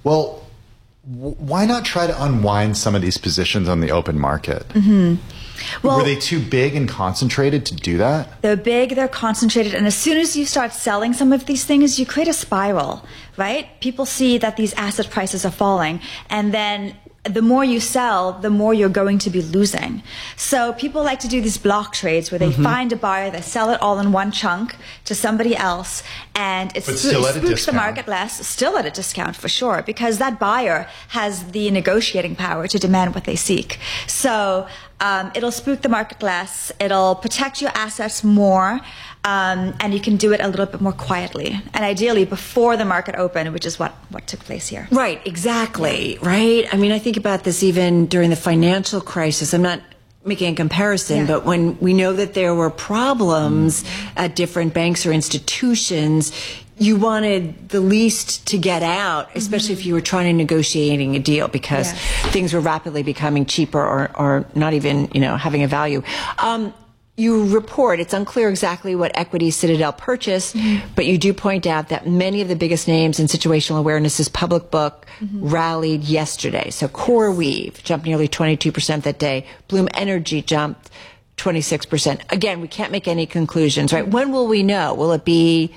Well, why not try to unwind some of these positions on the open market? Well, were they too big and concentrated to do that? They're big, they're concentrated, and as soon as you start selling some of these things, you create a spiral, right? People see that these asset prices are falling, and then the more you sell, the more you're going to be losing. So people like to do these block trades where they find a buyer, they sell it all in one chunk to somebody else, and it spooks the market less, still at a discount for sure, because that buyer has the negotiating power to demand what they seek. So it'll spook the market less, it'll protect your assets more, and you can do it a little bit more quietly, and ideally before the market opened, which is what took place here. Right, exactly, right? I mean, I think about this even during the financial crisis. I'm not making a comparison, but when we know that there were problems at different banks or institutions, you wanted the least to get out, especially if you were trying to negotiating a deal, because things were rapidly becoming cheaper or not even, having a value. You report, it's unclear exactly what equity Citadel purchased, but you do point out that many of the biggest names in situational awareness's public book rallied yesterday. So CoreWeave jumped nearly 22% that day. Bloom Energy jumped 26%. Again, we can't make any conclusions, right? When will we know? Will it be...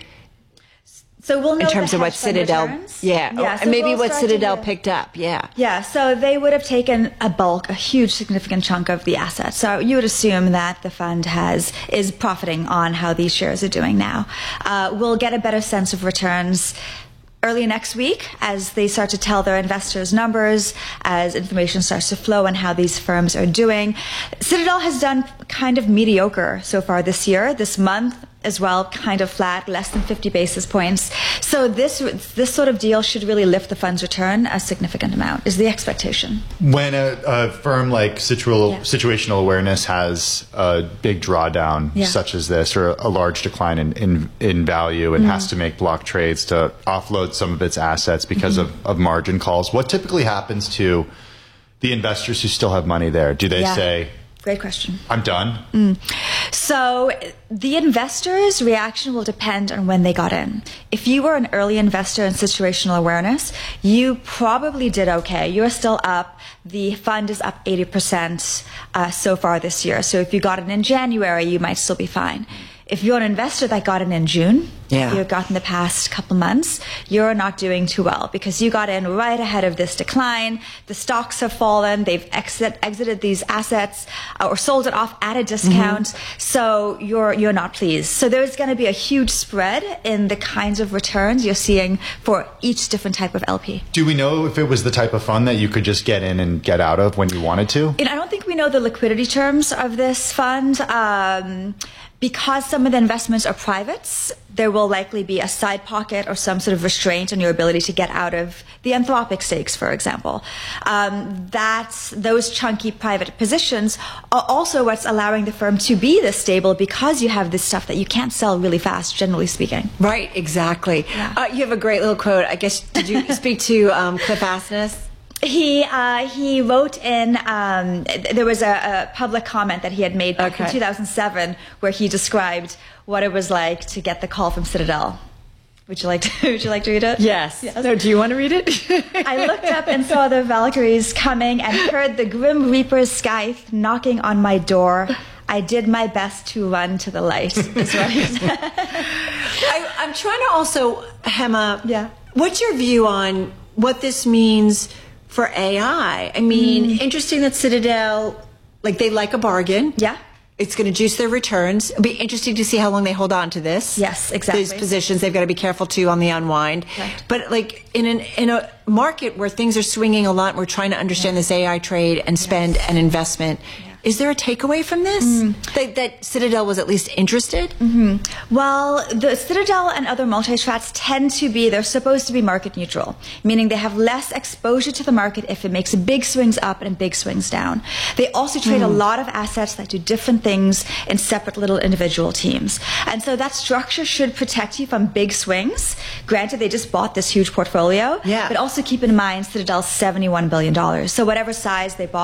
So we'll know in terms of what Citadel, so and maybe what Citadel picked up, so they would have taken a huge, significant chunk of the assets. So you would assume that the fund is profiting on how these shares are doing now. We'll get a better sense of returns early next week as they start to tell their investors numbers, as information starts to flow on how these firms are doing. Citadel has done kind of mediocre so far this year, this month as well, kind of flat, less than 50 basis points. So this sort of deal should really lift the fund's return a significant amount, is the expectation. When a firm like Situational Awareness has a big drawdown such as this, or a large decline in value, and has to make block trades to offload some of its assets because of margin calls, what typically happens to the investors who still have money there? Do they say... Great question. I'm done? So the investor's reaction will depend on when they got in. If you were an early investor in Situational Awareness, you probably did okay. You're still up. The fund is up 80% so far this year. So if you got in January, you might still be fine. If you're an investor that got in June, you've gotten the past couple months, you're not doing too well because you got in right ahead of this decline. The stocks have fallen. They've exited these assets or sold it off at a discount. So you're not pleased. So there's going to be a huge spread in the kinds of returns you're seeing for each different type of LP. Do we know if it was the type of fund that you could just get in and get out of when you wanted to? I don't think we know the liquidity terms of this fund. Because some of the investments are privates, there will likely be a side pocket or some sort of restraint on your ability to get out of the Anthropic stakes, for example. Those chunky private positions are also what's allowing the firm to be this stable, because you have this stuff that you can't sell really fast, generally speaking. Right, exactly. You have a great little quote. I guess, did you speak to Cliff Asness? He wrote in, there was a public comment that he had made back in 2007 where he described what it was like to get the call from Citadel. Would you like to read it? Yes. No, do you want to read it? I looked up and saw the Valkyries coming and heard the Grim Reaper's scythe knocking on my door. I did my best to run to the light, is what he said. I'm trying to also, Hema, what's your view on what this means for AI? I mean, interesting that Citadel, they like a bargain. Yeah. It's going to juice their returns. It'll be interesting to see how long they hold on to this. Yes, exactly. These positions, they've got to be careful too on the unwind. Right. But in a market where things are swinging a lot, we're trying to understand this AI trade and spend and investment. Is there a takeaway from this? That Citadel was at least interested? Well, the Citadel and other multi-strats they're supposed to be market neutral, meaning they have less exposure to the market if it makes big swings up and big swings down. They also trade a lot of assets that do different things in separate little individual teams. And so that structure should protect you from big swings. Granted, they just bought this huge portfolio, but also keep in mind Citadel's $71 billion. So whatever size they bought,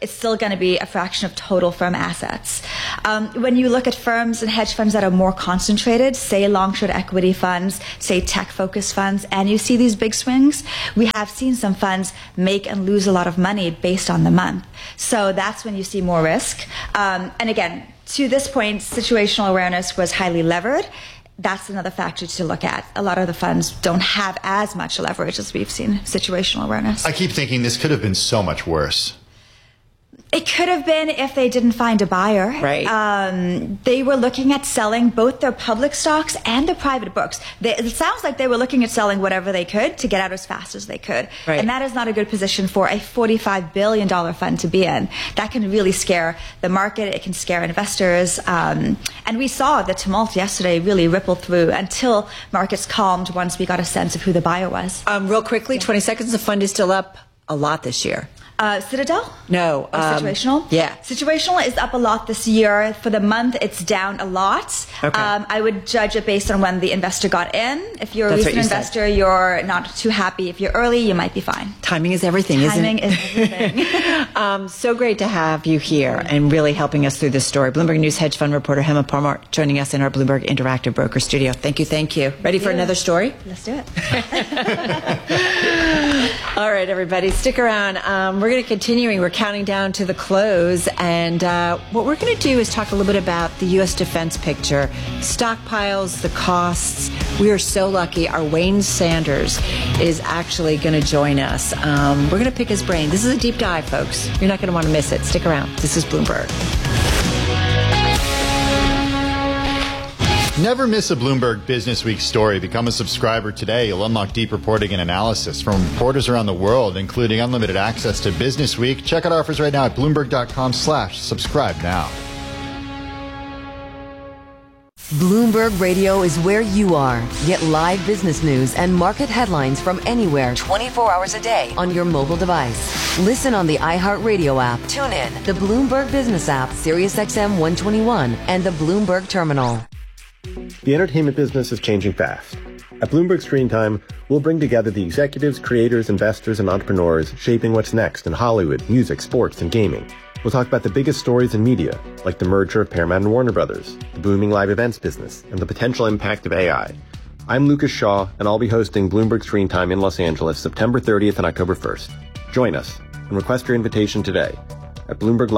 it's still going to be a fraction of total firm assets. When you look at firms and hedge funds that are more concentrated, say long-short equity funds, say tech-focused funds, and you see these big swings, we have seen some funds make and lose a lot of money based on the month. So that's when you see more risk. And again, to this point, situational awareness was highly levered. That's another factor to look at. A lot of the funds don't have as much leverage as we've seen situational awareness. I keep thinking this could have been so much worse. It could have been if they didn't find a buyer. Right. They were looking at selling both their public stocks and their private books. It sounds like they were looking at selling whatever they could to get out as fast as they could. Right. And that is not a good position for a $45 billion fund to be in. That can really scare the market. It can scare investors. And we saw the tumult yesterday really ripple through until markets calmed once we got a sense of who the buyer was. Real quickly, 20 seconds, the fund is still up a lot this year. Citadel? No. Situational? Yeah. Situational is up a lot this year. For the month, it's down a lot. Okay. I would judge it based on when the investor got in. If you're a That's recent what you investor, you're not too happy. If you're early, you might be fine. Timing is everything, isn't it? Timing is everything. So great to have you here and really helping us through this story. Bloomberg News hedge fund reporter Hema Parmar joining us in our Bloomberg Interactive Broker studio. Thank you. Ready for another story? Let's do it. All right, everybody, stick around. We're going to continuing. We're counting down to the close. And what we're going to do is talk a little bit about the U.S. defense picture, stockpiles, the costs. We are so lucky. Our Wayne Sanders is actually going to join us. We're going to pick his brain. This is a deep dive, folks. You're not going to want to miss it. Stick around. This is Bloomberg. Never miss a Bloomberg Business Week story. Become a subscriber today. You'll unlock deep reporting and analysis from reporters around the world, including unlimited access to Business Week. Check out offers right now at Bloomberg.com/subscribe now. Bloomberg Radio is where you are. Get live business news and market headlines from anywhere 24 hours a day on your mobile device. Listen on the iHeartRadio app. Tune in the Bloomberg Business app, SiriusXM 121, and the Bloomberg Terminal. The entertainment business is changing fast. At Bloomberg Screen Time, we'll bring together the executives, creators, investors, and entrepreneurs shaping what's next in Hollywood, music, sports, and gaming. We'll talk about the biggest stories in media, like the merger of Paramount and Warner Brothers, the booming live events business, and the potential impact of AI. I'm Lucas Shaw, and I'll be hosting Bloomberg Screen Time in Los Angeles September 30th and October 1st. Join us and request your invitation today at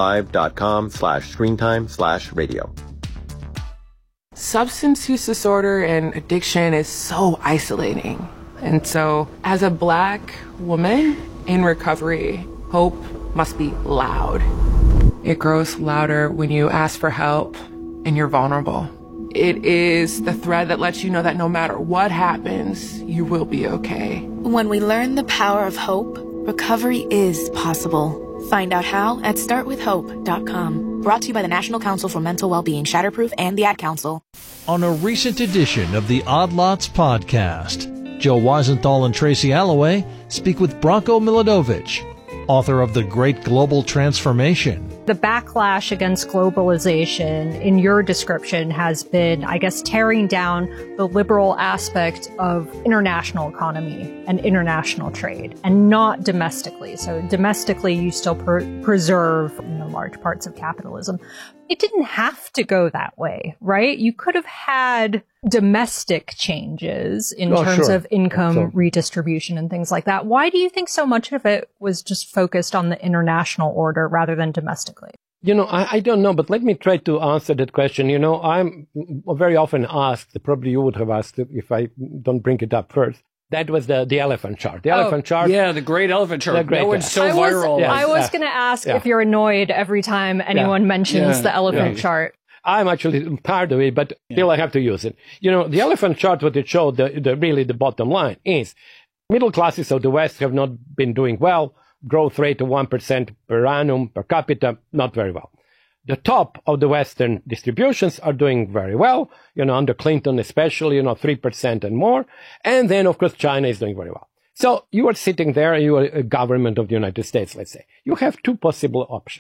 bloomberglive.com/screentime/radio. Substance use disorder and addiction is so isolating. And so, as a Black woman in recovery, hope must be loud. It grows louder when you ask for help and you're vulnerable. It is the thread that lets you know that no matter what happens, you will be okay. When we learn the power of hope, recovery is possible. Find out how at startwithhope.com. Brought to you by the National Council for Mental Wellbeing, Shatterproof, and the Ad Council. On a recent edition of the Odd Lots podcast, Joe Weisenthal and Tracy Alloway speak with Branko Milanovic, author of The Great Global Transformation. The backlash against globalization, in your description, has been, I guess, tearing down the liberal aspect of international economy and international trade, and not domestically. So domestically, you still preserve, large parts of capitalism. It didn't have to go that way, right? You could have had domestic changes in terms of income redistribution and things like that. Why do you think so much of it was just focused on the international order rather than domestically? I don't know, but let me try to answer that question. I'm very often asked, probably you would have asked if I don't bring it up first. That was the elephant chart. The elephant chart. Yeah, the great elephant chart. That one's so viral. I was going to ask if you're annoyed every time anyone mentions the elephant chart. I'm actually tired of it, but still I have to use it. The elephant chart, what it showed, really the bottom line is middle classes of the West have not been doing well. Growth rate of 1% per annum per capita, not very well. The top of the Western distributions are doing very well, under Clinton especially, 3% and more. And then, of course, China is doing very well. So you are sitting there, you are a government of the United States, let's say. You have two possible options.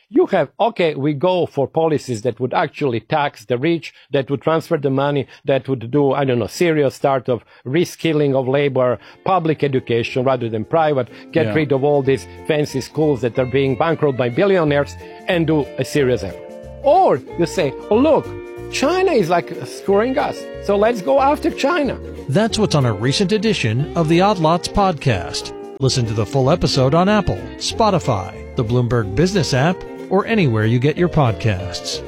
you have, okay, we go for policies that would actually tax the rich, that would transfer the money, that would do, I don't know, serious start of reskilling of labor, public education rather than private, get rid of all these fancy schools that are being bankrolled by billionaires, and do a serious effort. Or you say, oh, look, China is like screwing us, so let's go after China. That's what's on a recent edition of the Odd Lots podcast. Listen to the full episode on Apple, Spotify, the Bloomberg Business app, or anywhere you get your podcasts.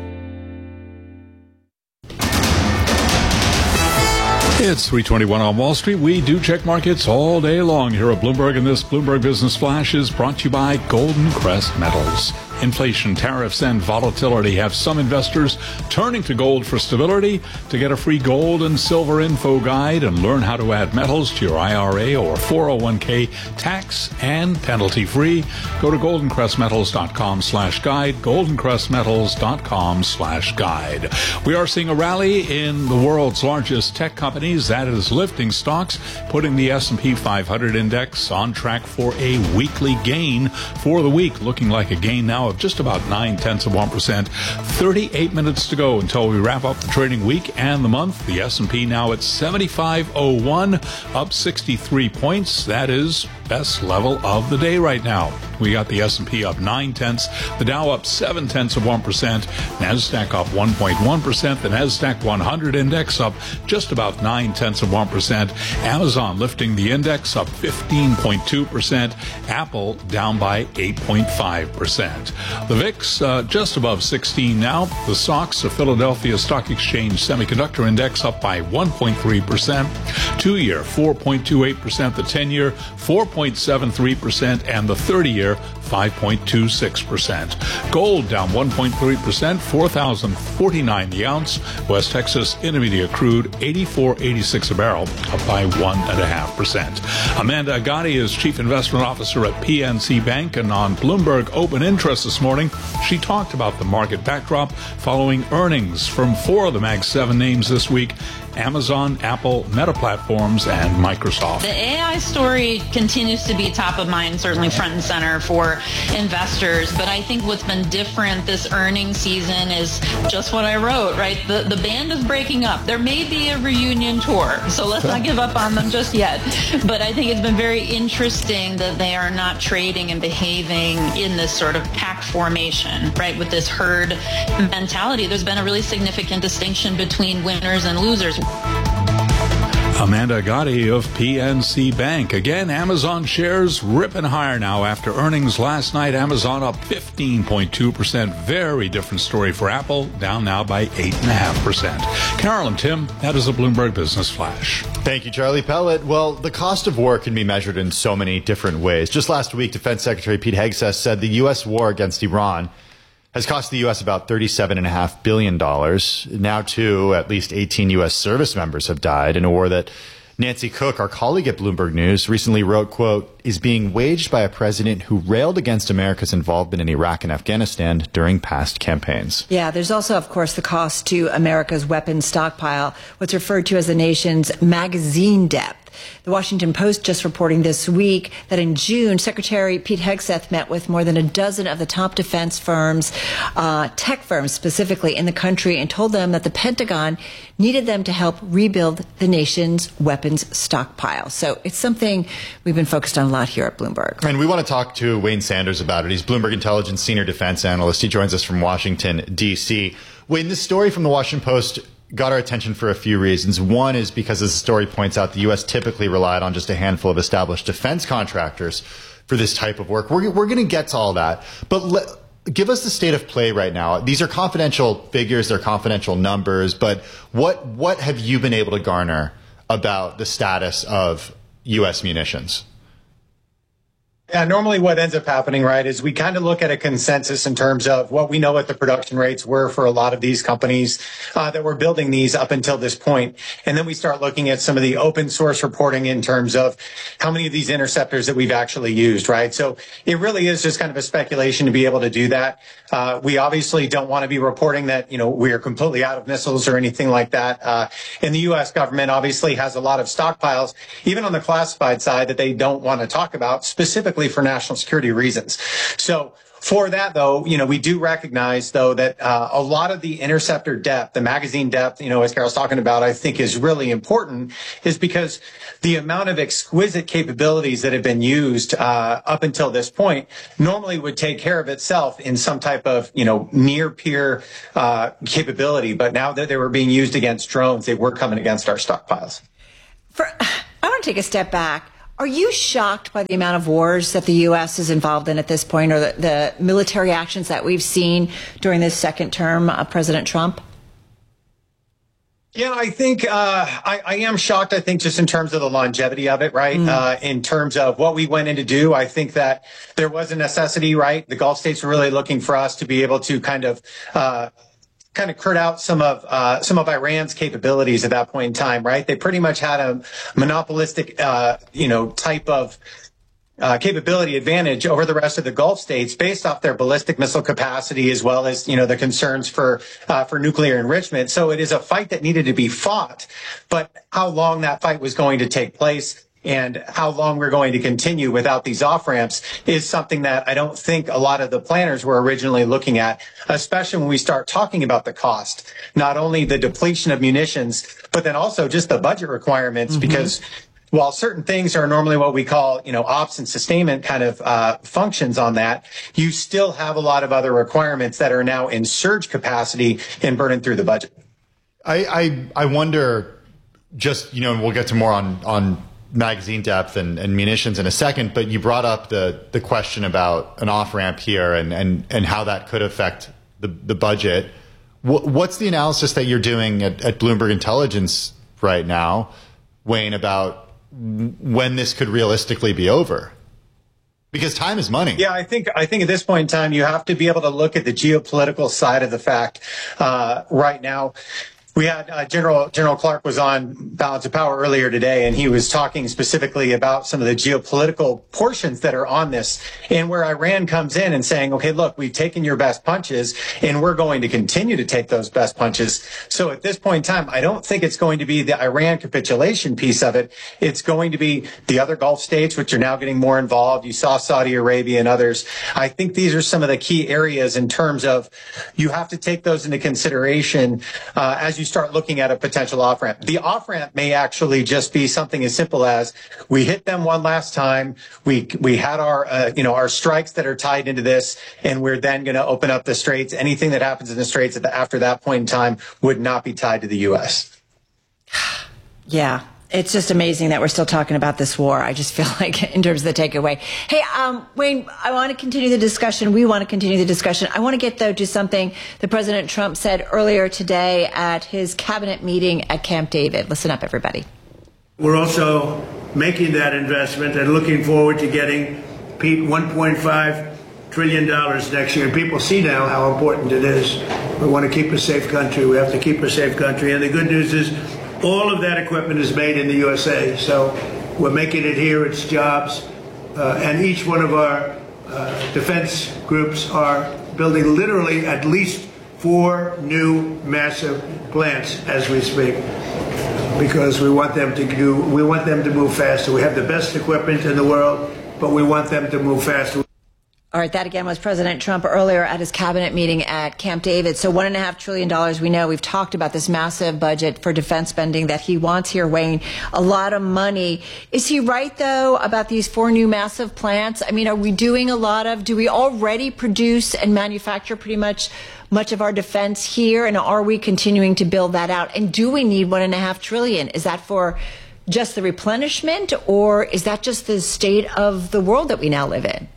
It's 3:21 on Wall Street. We do check markets all day long here at Bloomberg, and this Bloomberg Business Flash is brought to you by Golden Crest Metals. Inflation, tariffs, and volatility have some investors turning to gold for stability. To get a free gold and silver info guide and learn how to add metals to your IRA or 401k tax and penalty free, go to goldencrestmetals.com/guide, goldencrestmetals.com/guide. We are seeing a rally in the world's largest tech companies. That is lifting stocks, putting the S&P 500 index on track for a weekly gain for the week, looking like a gain now of just about 0.9%. 38 minutes to go until we wrap up the trading week and the month. The S&P now at 75.01, up 63 points. That is best level of the day right now. We got the S&P up 0.9, the Dow up 0.7%, NASDAQ up 1.1%, the NASDAQ 100 index up just about 0.9%, Amazon lifting the index up 15.2%, Apple down by 8.5%. The VIX just above 16 now. The SOX, the Philadelphia Stock Exchange Semiconductor Index, up by 1.3%. 2-year 4.28%, the 10-year 4.73%, and the 30-year 5.26%. Gold down 1.3%, $4,049 the ounce. West Texas Intermediate crude $84.86 a barrel, up by 1.5%. Amanda Agati is Chief Investment Officer at PNC Bank, and on Bloomberg Open Interest this morning, she talked about the market backdrop following earnings from 4 of the Mag 7 names this week: Amazon, Apple, Meta Platforms, and Microsoft. The AI story continues to be top of mind, certainly front and center for investors. But I think what's been different this earnings season is just what I wrote, right? The band is breaking up. There may be a reunion tour, so let's not give up on them just yet. But I think it's been very interesting that they are not trading and behaving in this sort of pack formation, right? With this herd mentality, there's been a really significant distinction between winners and losers. Amanda Agati of PNC Bank. Again, Amazon shares ripping higher now after earnings last night. Amazon up 15.2%. Very different story for Apple, down now by 8.5%. Carol and Tim, that is a Bloomberg Business Flash. Thank you, Charlie Pellet. Well, the cost of war can be measured in so many different ways. Just last week, Defense Secretary Pete Hegseth said the U.S. war against Iran has cost the U.S. about $37.5 billion. Now, too, at least 18 U.S. service members have died in a war that Nancy Cook, our colleague at Bloomberg News, recently wrote, quote, is being waged by a president who railed against America's involvement in Iraq and Afghanistan during past campaigns. Yeah, there's also, of course, the cost to America's weapons stockpile, what's referred to as the nation's magazine depth. The Washington Post just reporting this week that in June, Secretary Pete Hegseth met with more than a dozen of the top defense firms, tech firms specifically, in the country, and told them that the Pentagon needed them to help rebuild the nation's weapons stockpile. So it's something we've been focused on a lot here at Bloomberg. And we want to talk to Wayne Sanders about it. He's Bloomberg Intelligence Senior Defense Analyst. He joins us from Washington, D.C. Wayne, this story from the Washington Post got our attention for a few reasons. One is because, as the story points out, the U.S. typically relied on just a handful of established defense contractors for this type of work. We're going to get to all that. But give us the state of play right now. These are confidential figures. They're confidential numbers. But what have you been able to garner about the status of U.S. munitions? Yeah, normally what ends up happening, right, is we kind of look at a consensus in terms of what we know what the production rates were for a lot of these companies that were building these up until this point. And then we start looking at some of the open source reporting in terms of how many of these interceptors that we've actually used, right? So it really is just kind of a speculation to be able to do that. We obviously don't want to be reporting that, we are completely out of missiles or anything like that. And the U.S. government obviously has a lot of stockpiles, even on the classified side, that they don't want to talk about specifically for national security reasons. So For that, though, we do recognize, though, that a lot of the interceptor depth, the magazine depth, as Carol's talking about, I think is really important, is because the amount of exquisite capabilities that have been used up until this point normally would take care of itself in some type of, near peer capability. But now that they were being used against drones, they were coming against our stockpiles. I want to take a step back. Are you shocked by the amount of wars that the U.S. is involved in at this point, or the military actions that we've seen during this second term of President Trump? Yeah, I think I am shocked, I think, just in terms of the longevity of it, right? In terms of what we went in to do, I think that there was a necessity, right? The Gulf states were really looking for us to be able to kind of cut out some of Iran's capabilities at that point in time, right? They pretty much had a monopolistic, type of capability advantage over the rest of the Gulf states based off their ballistic missile capacity, as well as, the concerns for nuclear enrichment. So it is a fight that needed to be fought, but how long that fight was going to take place and how long we're going to continue without these off-ramps is something that I don't think a lot of the planners were originally looking at, especially when we start talking about the cost, not only the depletion of munitions, but then also just the budget requirements, because while certain things are normally what we call, ops and sustainment kind of functions on that, you still have a lot of other requirements that are now in surge capacity and burning through the budget. I wonder, just, and we'll get to more on magazine depth and munitions in a second, but you brought up the question about an off-ramp here and how that could affect the budget. What's the analysis that you're doing at Bloomberg Intelligence right now, Wayne, about when this could realistically be over? Because time is money. Yeah, I think at this point in time, you have to be able to look at the geopolitical side of the fact right now. We had General Clark was on Balance of Power earlier today, and he was talking specifically about some of the geopolitical portions that are on this, and where Iran comes in and saying, okay, look, we've taken your best punches, and we're going to continue to take those best punches. So at this point in time, I don't think it's going to be the Iran capitulation piece of it. It's going to be the other Gulf states, which are now getting more involved. You saw Saudi Arabia and others. I think these are some of the key areas in terms of you have to take those into consideration as you start looking at a potential off-ramp. The off-ramp may actually just be something as simple as we hit them one last time. We had our, our strikes that are tied into this, and we're then going to open up the straits. Anything that happens in the straits after that point in time would not be tied to the U.S. Yeah. It's just amazing that we're still talking about this war. I just feel like in terms of the takeaway. Hey, Wayne, I want to continue the discussion. We want to continue the discussion. I want to get, though, to something that President Trump said earlier today at his cabinet meeting at Camp David. Listen up, everybody. We're also making that investment and looking forward to getting $1.5 trillion next year. People see now how important it is. We want to keep a safe country. We have to keep a safe country. And the good news is, all of that equipment is made in the USA, so we're making it here. It's jobs, and each one of our defense groups are building literally at least 4 new massive plants as we speak, because we want them to move faster. We have the best equipment in the world, but we want them to move faster. All right, that again was President Trump earlier at his cabinet meeting at Camp David. So $1.5 trillion, we know, we've talked about this massive budget for defense spending that he wants here, Wayne. A lot of money. Is he right, though, about these 4 new massive plants? I mean, are we doing do we already produce and manufacture pretty much of our defense here? And are we continuing to build that out? And do we need $1.5 trillion? Is that for just the replenishment, or is that just the state of the world that we now live in?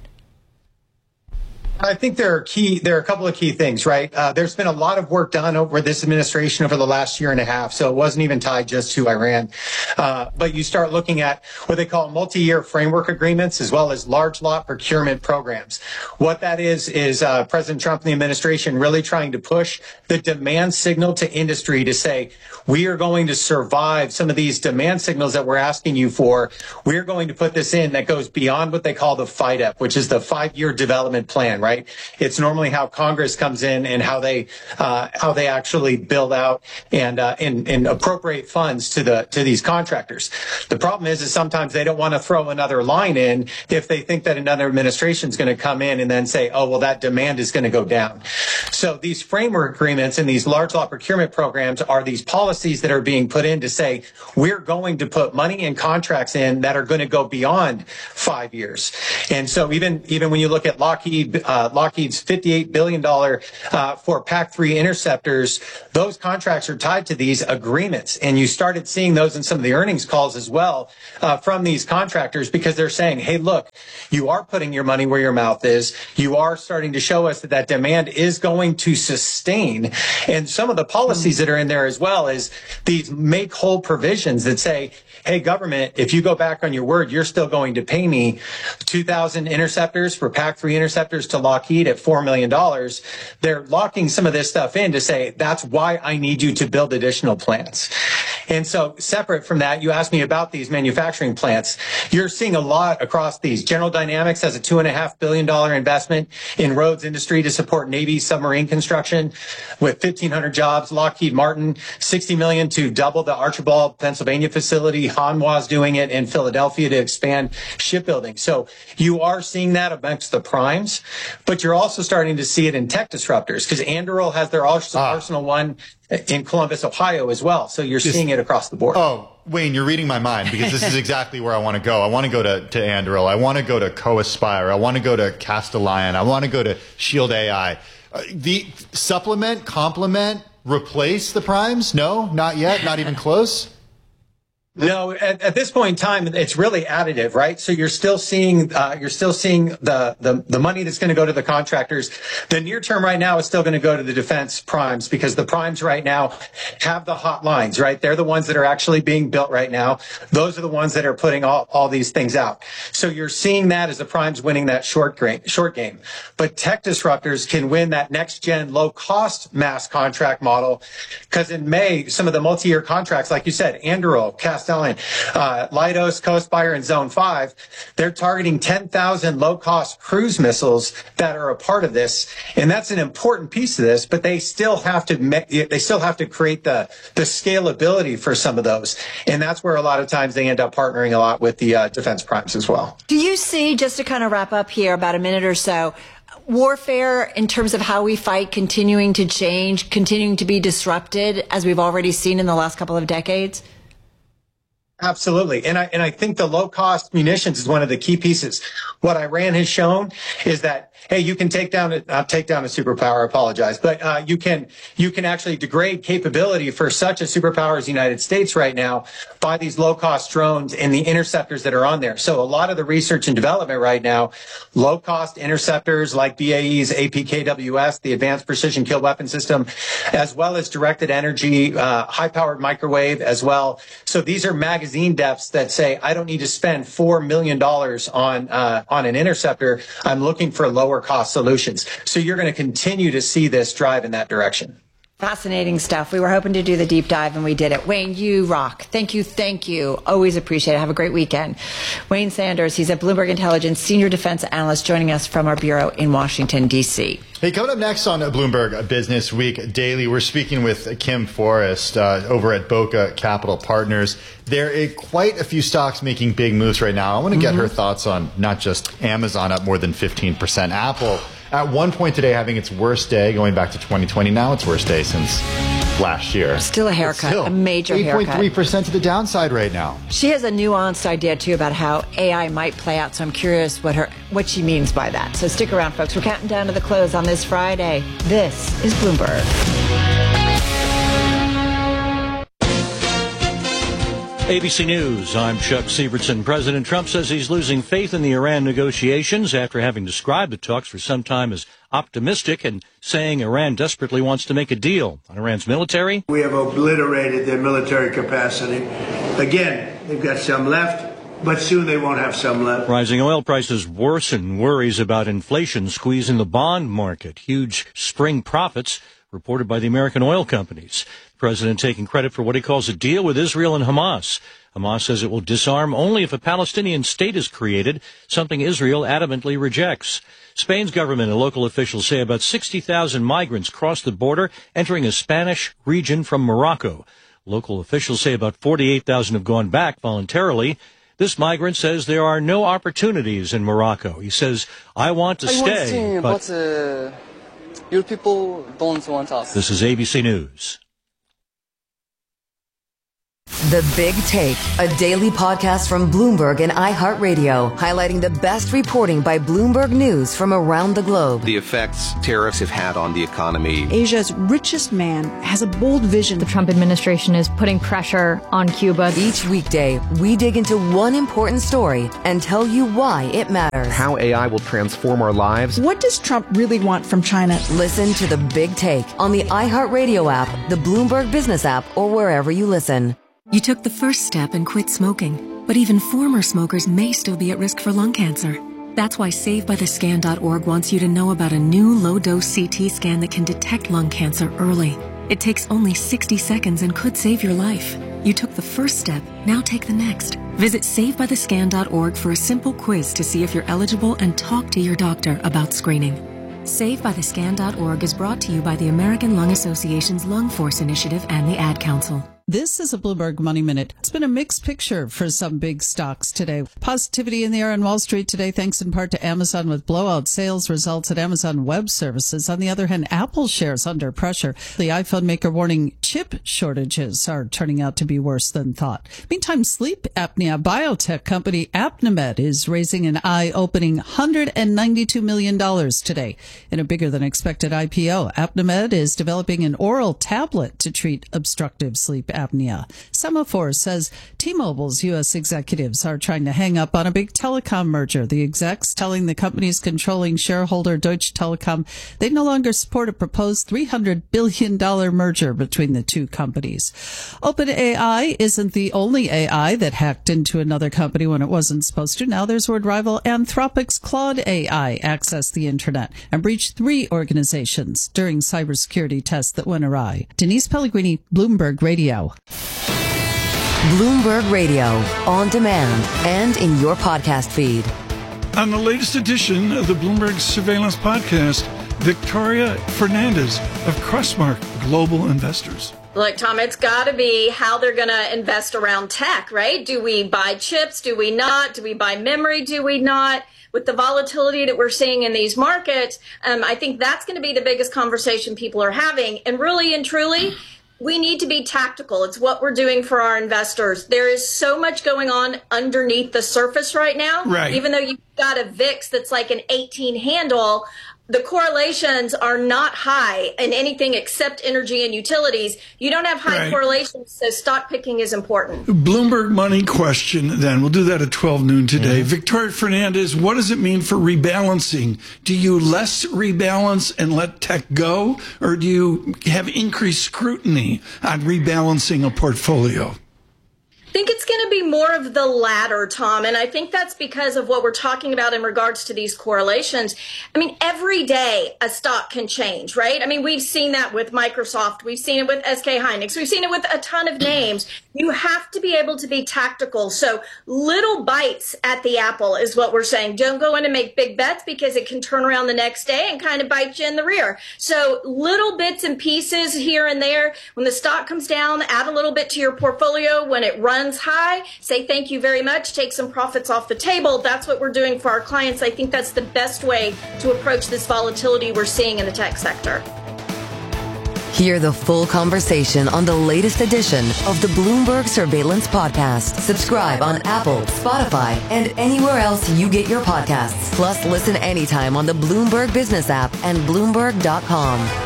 I think there are a couple of key things, right? There's been a lot of work done over this administration over the last year and a half, so it wasn't even tied just to Iran. But you start looking at what they call multi-year framework agreements, as well as large lot procurement programs. What that is President Trump and the administration really trying to push the demand signal to industry to say, we are going to survive some of these demand signals that we're asking you for. We're going to put this in that goes beyond what they call the FYDP, which is the 5-year development plan, right? right? It's normally how Congress comes in and how they actually build out and appropriate funds to these contractors. The problem is sometimes they don't want to throw another line in if they think that another administration is going to come in and then say, oh, well, that demand is going to go down. So these framework agreements and these large lot procurement programs are these policies that are being put in to say, we're going to put money and contracts in that are going to go beyond 5 years. And so even when you look at Lockheed's $58 billion for PAC-3 interceptors, those contracts are tied to these agreements. And you started seeing those in some of the earnings calls as well from these contractors, because they're saying, hey, look, you are putting your money where your mouth is. You are starting to show us that demand is going to sustain. And some of the policies that are in there as well is these make whole provisions that say, hey, government, if you go back on your word, you're still going to pay me 2,000 interceptors for PAC-3 interceptors to Lockheed at $4 million. They're locking some of this stuff in to say, that's why I need you to build additional plants. And so separate from that, you asked me about these manufacturing plants. You're seeing a lot across these. General Dynamics has a $2.5 billion investment in roads industry to support Navy submarine construction with 1,500 jobs. Lockheed Martin, $60 million to double the Archibald, Pennsylvania facility. Hanwha's doing it in Philadelphia to expand shipbuilding. So you are seeing that amongst the primes, but you're also starting to see it in tech disruptors, because Anduril has their Arsenal One in Columbus, Ohio as well. So you're seeing it across the board. Oh, Wayne, you're reading my mind, because this is exactly where I want to go. I want to go to Anduril. I want to go to Co-Aspire. I want to go to Castellion. I want to go to Shield AI. The supplement, complement, replace the primes? No, not yet. Not even close. No, at this point in time, it's really additive, right? So you're still seeing the money that's going to go to the contractors. The near term right now is still going to go to the defense primes, because the primes right now have the hot lines, right? They're the ones that are actually being built right now. Those are the ones that are putting all these things out. So you're seeing that as the primes winning that short game. But tech disruptors can win that next gen low cost mass contract model, because in May, some of the multi-year contracts, like you said, Anduril, Castellion, Leidos, Co-Aspire, and Zone 5, they're targeting 10,000 low-cost cruise missiles that are a part of this, and that's an important piece of this. But they still have to create the scalability for some of those, and that's where a lot of times they end up partnering a lot with the defense primes as well. Do you see, just to kind of wrap up here, about a minute or so, warfare in terms of how we fight continuing to change, continuing to be disrupted, as we've already seen in the last couple of decades? Absolutely. And I think the low cost munitions is one of the key pieces. What Iran has shown is that, hey, you can not take down a superpower, I apologize, but you can actually degrade capability for such a superpower as the United States right now by these low cost drones and the interceptors that are on there. So a lot of the research and development right now, low cost interceptors like BAE's APKWS, the Advanced Precision Kill Weapon System, as well as directed energy, high powered microwave as well. So these are magazine depths that say, I don't need to spend $4 million on an interceptor. I'm looking for lower cost solutions. So you're going to continue to see this drive in that direction. Fascinating stuff. We were hoping to do the deep dive, and we did it. Wayne, you rock. Thank you. Always appreciate it. Have a great weekend. Wayne Sanders, he's a Bloomberg Intelligence senior defense analyst, joining us from our bureau in Washington, D.C. Hey, coming up next on Bloomberg Business Week Daily, we're speaking with Kim Forrest over at Boca Capital Partners. There are quite a few stocks making big moves right now. I want to get her thoughts on not just Amazon up more than 15%, Apple at one point today having its worst day going back to 2020. Now its worst day since last year. Still a haircut, a major haircut. 8.3% to the downside right now. She has a nuanced idea, too, about how AI might play out, so I'm curious what she means by that. So stick around, folks. We're counting down to the close on this Friday. This is Bloomberg. ABC News, I'm Chuck Sievertson. President Trump says he's losing faith in the Iran negotiations after having described the talks for some time as optimistic and saying Iran desperately wants to make a deal. On Iran's military, we have obliterated their military capacity. Again, they've got some left, but soon they won't have some left. Rising oil prices worsen worries about inflation squeezing the bond market. Huge spring profits reported by the American oil companies. The president taking credit for what he calls a deal with Israel and Hamas. Hamas says it will disarm only if a Palestinian state is created, something Israel adamantly rejects. Spain's government and local officials say about 60,000 migrants crossed the border entering a Spanish region from Morocco. Local officials say about 48,000 have gone back voluntarily. This migrant says there are no opportunities in Morocco. He says, I want to stay, but your people don't want us. This is ABC News. The Big Take, a daily podcast from Bloomberg and iHeartRadio, highlighting the best reporting by Bloomberg News from around the globe. The effects tariffs have had on the economy. Asia's richest man has a bold vision. The Trump administration is putting pressure on Cuba. Each weekday, we dig into one important story and tell you why it matters. How AI will transform our lives. What does Trump really want from China? Listen to The Big Take on the iHeartRadio app, the Bloomberg Business app, or wherever you listen. You took the first step and quit smoking, but even former smokers may still be at risk for lung cancer. That's why SaveByTheScan.org wants you to know about a new low-dose CT scan that can detect lung cancer early. It takes only 60 seconds and could save your life. You took the first step, now take the next. Visit SaveByTheScan.org for a simple quiz to see if you're eligible and talk to your doctor about screening. SaveByTheScan.org is brought to you by the American Lung Association's Lung Force Initiative and the Ad Council. This is a Bloomberg Money Minute. It's been a mixed picture for some big stocks today. Positivity in the air on Wall Street today, thanks in part to Amazon with blowout sales results at Amazon Web Services. On the other hand, Apple shares under pressure. The iPhone maker warning chip shortages are turning out to be worse than thought. Meantime, sleep apnea biotech company Apnimed is raising an eye-opening $192 million today in a bigger than expected IPO. Apnimed is developing an oral tablet to treat obstructive sleep apnea. Semaphore says T-Mobile's U.S. executives are trying to hang up on a big telecom merger. The execs telling the company's controlling shareholder Deutsche Telekom they no longer support a proposed $300 billion merger between the two companies. OpenAI isn't the only AI that hacked into another company when it wasn't supposed to. Now there's word rival Anthropic's Claude AI accessed the internet and breached 3 organizations during cybersecurity tests that went awry. Denise Pellegrini, Bloomberg Radio. Bloomberg Radio, on demand and in your podcast feed. On the latest edition of the Bloomberg Surveillance Podcast, Victoria Fernandez of Crestmark Global Investors. Look, Tom, it's got to be how they're going to invest around tech, right? Do we buy chips? Do we not? Do we buy memory? Do we not? With the volatility that we're seeing in these markets, I think that's going to be the biggest conversation people are having. And really and truly, we need to be tactical. It's what we're doing for our investors. There is so much going on underneath the surface right now. Right. Even though you've got a VIX that's like an 18 handle, the correlations are not high in anything except energy and utilities. You don't have high correlations, so stock picking is important. Bloomberg money question, then. We'll do that at 12 noon today. Victoria Fernandez, what does it mean for rebalancing? Do you less rebalance and let tech go, or do you have increased scrutiny on rebalancing a portfolio? I think it's going to be more of the latter, Tom, and I think that's because of what we're talking about in regards to these correlations. I mean, every day a stock can change, right? I mean, we've seen that with Microsoft. We've seen it with SK Hynix. We've seen it with a ton of names. You have to be able to be tactical. So little bites at the apple is what we're saying. Don't go in and make big bets because it can turn around the next day and kind of bite you in the rear. So little bits and pieces here and there. When the stock comes down, add a little bit to your portfolio. When it runs high, say thank you very much, take some profits off the table. That's what we're doing for our clients. I think that's the best way to approach this volatility we're seeing in the tech sector. Hear the full conversation on the latest edition of the Bloomberg Surveillance Podcast. Subscribe on Apple, Spotify, and anywhere else you get your podcasts. Plus, listen anytime on the Bloomberg Business app and Bloomberg.com.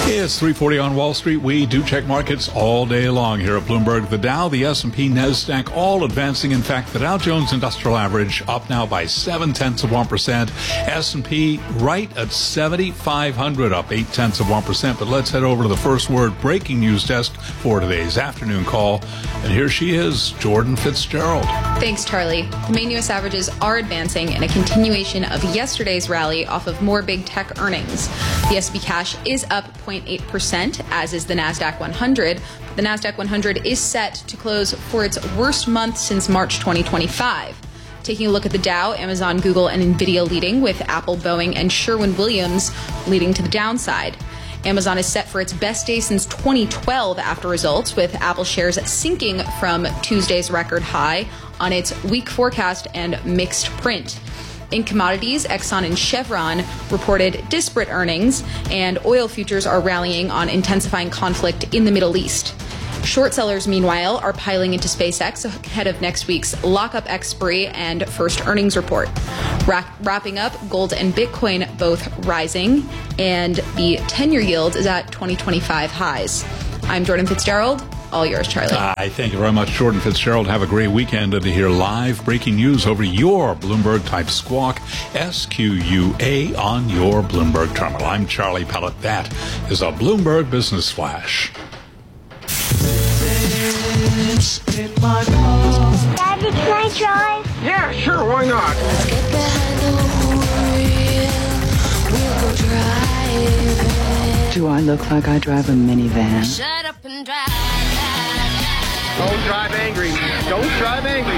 It's 3:40 on Wall Street. We do check markets all day long here at Bloomberg. The Dow, the S&P, NASDAQ, all advancing. In fact, the Dow Jones Industrial Average up now by 0.7%. S&P right at 7,500, up 0.8%. But let's head over to the First Word breaking news desk for today's afternoon call. And here she is, Jordan Fitzgerald. Thanks, Charlie. The main U.S. averages are advancing in a continuation of yesterday's rally off of more big tech earnings. The S&P cash is up 0.8%, as is the NASDAQ 100. The NASDAQ 100 is set to close for its worst month since March 2025. Taking a look at the Dow, Amazon, Google, and NVIDIA leading, with Apple, Boeing, and Sherwin-Williams leading to the downside. Amazon is set for its best day since 2012 after results, with Apple shares sinking from Tuesday's record high on its weak forecast and mixed print. In commodities, Exxon and Chevron reported disparate earnings, and oil futures are rallying on intensifying conflict in the Middle East. Short sellers, meanwhile, are piling into SpaceX ahead of next week's lockup expiry and first earnings report. Wrapping up, gold and Bitcoin both rising, and the 10-year yield is at 2025 highs. I'm Jordan Fitzgerald. All yours, Charlie. Thank you very much, Jordan Fitzgerald. Have a great weekend, and to hear live breaking news over your Bloomberg-type squawk, SQUA, on your Bloomberg terminal. I'm Charlie Pellet. That is a Bloomberg Business Flash. Daddy, can I drive? Yeah, sure, why not? Let's get behind the wheel. We'll go driving. Do I look like I drive a minivan? Shut up and drive. Don't drive angry. Don't drive angry.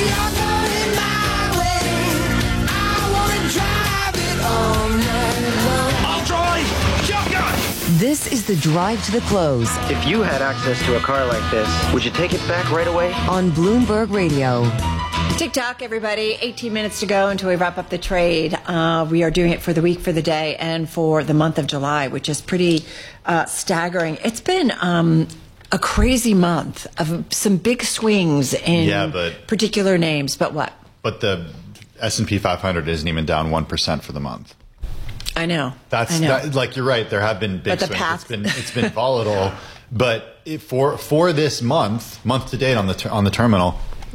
I'll drive. Shotgun. This is the drive to the close. If you had access to a car like this, would you take it back right away? On Bloomberg Radio. TikTok, everybody. 18 minutes to go until we wrap up the trade. We are doing it for the week, for the day, and for the month of July, which is pretty staggering. It's been a crazy month of some big swings in particular names. But what? But the S&P 500 isn't even down 1% for the month. I know. Like you're right. There have been big swings. It's been volatile. But for this month to date on the terminal,